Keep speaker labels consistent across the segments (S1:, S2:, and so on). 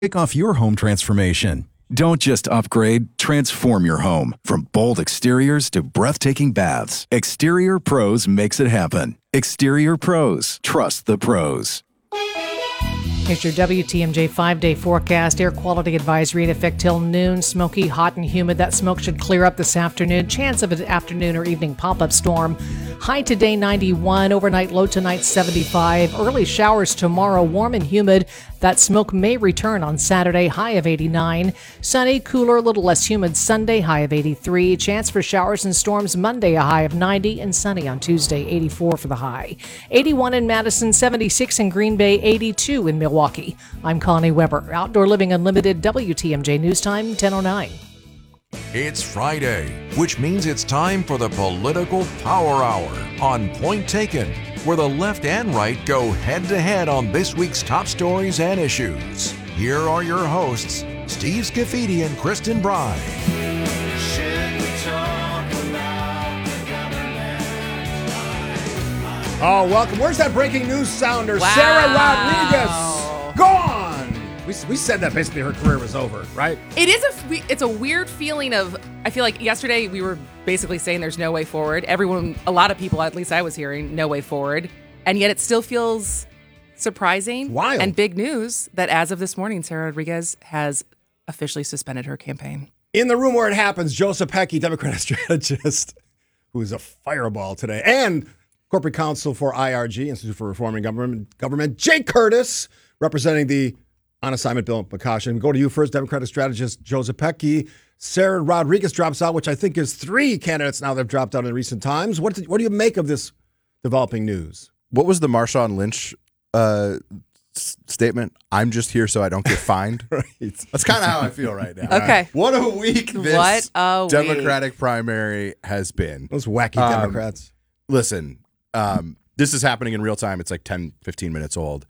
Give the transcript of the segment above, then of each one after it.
S1: Kick off your home transformation. Don't just upgrade, transform your home. From bold exteriors to breathtaking baths, Exterior Pros makes it happen. Exterior Pros. Trust the pros.
S2: Here's your WTMJ 5-day forecast. Air quality advisory in effect till noon. Smoky, hot, and humid. That smoke should clear up this afternoon. Chance of an afternoon or evening pop-up storm. High today 91. Overnight low tonight 75. Early showers tomorrow. Warm and humid. That smoke may return on Saturday. High of 89. Sunny, cooler, a little less humid Sunday. High of 83. Chance for showers and storms Monday. A high of 90. And sunny on Tuesday. 84 for the high. 81 in Madison. 76 in Green Bay. 82 in Milwaukee. I'm Connie Weber. Outdoor Living Unlimited, WTMJ News Time, 10:09.
S3: It's Friday, which means it's time for the Political Power Hour on Point Taken, where the left and right go head-to-head on this week's top stories and issues. Here are your hosts, Steve Scafidi and Kristen Bry.
S4: Oh, welcome. Where's that breaking news sounder?
S2: Wow.
S4: Sarah Rodriguez. Gone. We said that basically her career was over, right?
S5: It's a weird feeling of, I feel like yesterday we were basically saying there's no way forward. A lot of people, at least I was hearing, no way forward. And yet it still feels surprising
S4: Wild.
S5: and big news that as of this morning, Sarah Rodriguez has officially suspended her campaign.
S4: In the room where it happens, Joseph Pecky, Democratic strategist, who is a fireball today, and corporate counsel for IRG, Institute for Reforming Government, Jake Curtis, representing the On Assignment Bill McCoshen. We go to you first, Democratic strategist Joseph Pecky. Sarah Rodriguez drops out, which I think is 3 candidates now that have dropped out in recent times. What do you make of this developing news?
S6: What was the Marshawn Lynch statement? I'm just here so I don't get fined.
S4: Right.
S6: That's kind of how I feel right now.
S5: Okay.
S6: What a week this
S5: What a
S6: Democratic primary has been.
S4: Those wacky Democrats.
S6: Listen, this is happening in real time. It's like 10, 15 minutes old.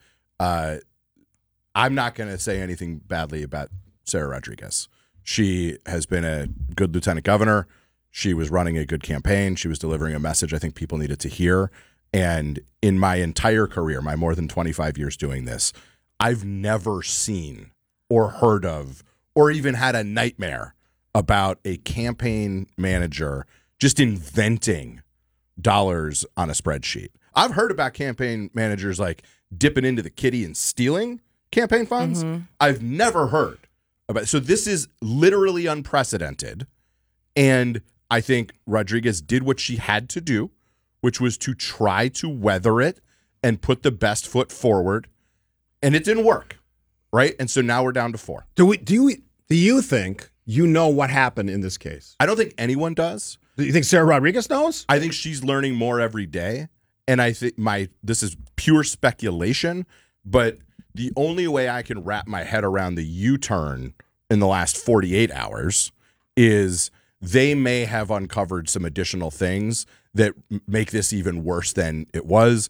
S6: I'm not going to say anything badly about Sarah Rodriguez. She has been a good lieutenant governor. She was running a good campaign. She was delivering a message I think people needed to hear. And in my entire career, my more than 25 years doing this, I've never seen or heard of or even had a nightmare about a campaign manager just inventing dollars on a spreadsheet. I've heard about campaign managers like dipping into the kitty and stealing campaign funds. Mm-hmm. I've never heard about. So this is literally unprecedented. And I think Rodriguez did what she had to do, which was to try to weather it and put the best foot forward. And it didn't work. Right. And so now we're down to 4.
S4: Do you think you know what happened in this case?
S6: I don't think anyone does.
S4: Do you think Sarah Rodriguez knows?
S6: I think she's learning more every day. And I think this is pure speculation, but the only way I can wrap my head around the U-turn in the last 48 hours is they may have uncovered some additional things that make this even worse than it was.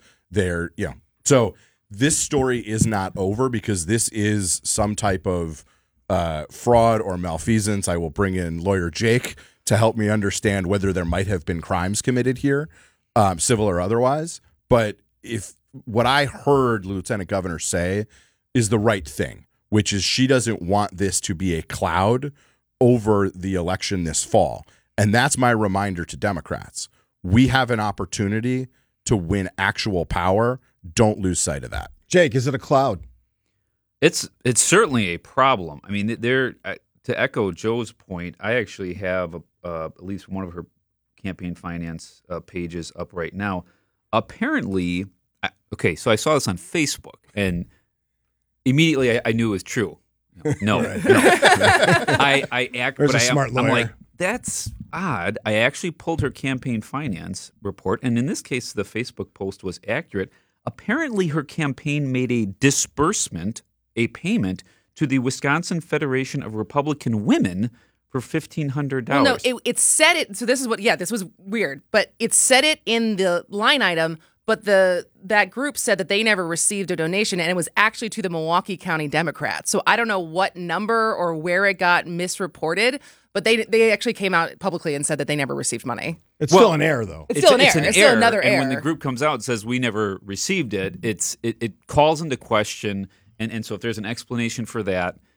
S6: So this story is not over because this is some type of fraud or malfeasance. I will bring in lawyer Jake to help me understand whether there might have been crimes committed here, civil or otherwise. But if what I heard Lieutenant Governor say is the right thing, which is she doesn't want this to be a cloud over the election this fall. And that's my reminder to Democrats. We have an opportunity to win actual power. Don't lose sight of that.
S4: Jake, is it a cloud?
S7: It's certainly a problem. I mean, to echo Joe's point, I actually have at least one of her campaign finance pages up right now. Apparently, so I saw this on Facebook, and immediately I knew it was true. No.
S4: There's a smart lawyer.
S7: I'm like, that's odd. I actually pulled her campaign finance report, and in this case, the Facebook post was accurate. Apparently, her campaign made a payment to the Wisconsin Federation of Republican Women for $1,500.
S5: Well, no, it said it. So this was weird, but it said it in the line item. But that group said that they never received a donation, and it was actually to the Milwaukee County Democrats. So I don't know what number or where it got misreported, but they actually came out publicly and said that they never received money.
S4: It's still an error, though.
S5: It's still an error. It's still another error.
S7: And when the group comes out and says we never received it, it calls into question. And so if there's an explanation for that,